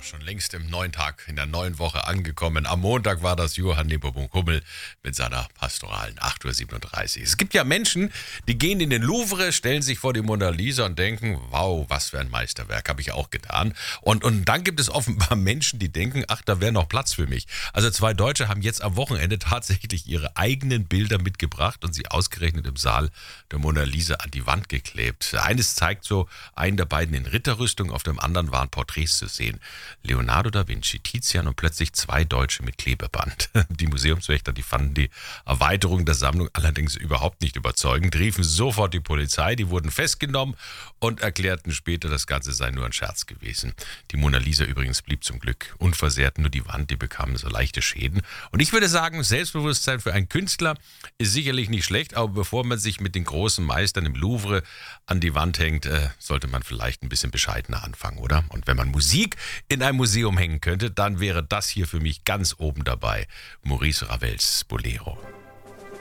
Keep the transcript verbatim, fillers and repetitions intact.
schon längst im neuen Tag, in der neuen Woche angekommen. Am Montag war das Johann Nepomuk Hummel mit seiner pastoralen acht Uhr siebenunddreißig. Es gibt ja Menschen, die gehen in den Louvre, stellen sich vor die Mona Lisa und denken, wow, was für ein Meisterwerk, habe ich auch getan. Und, und dann gibt es offenbar Menschen, die denken, ach, da wäre noch Platz für mich. Also zwei Deutsche haben jetzt am Wochenende tatsächlich ihre eigenen Bilder mitgebracht und sie ausgerechnet im Saal der Mona Lisa an die Wand geklebt. Eines zeigt so einen der beiden in Ritterrüstung, auf dem anderen waren Porträts zu sehen. Leonardo da Vinci, Tizian und plötzlich zwei Deutsche mit Klebeband. Die Museumswächter, die fanden die Erweiterung der Sammlung allerdings überhaupt nicht überzeugend, riefen sofort die Polizei, die wurden festgenommen und erklärten später, das Ganze sei nur ein Scherz gewesen. Die Mona Lisa übrigens blieb zum Glück unversehrt, nur die Wand, die bekam so leichte Schäden. Und ich würde sagen, Selbstbewusstsein für einen Künstler ist sicherlich nicht schlecht, aber bevor man sich mit den großen Meistern im Louvre an die Wand hängt, äh, sollte man vielleicht ein bisschen bescheidener anfangen, oder? Und wenn man Musik in einem Museum hängen könnte, dann wäre das hier für mich ganz oben dabei. Maurice Ravels Bolero.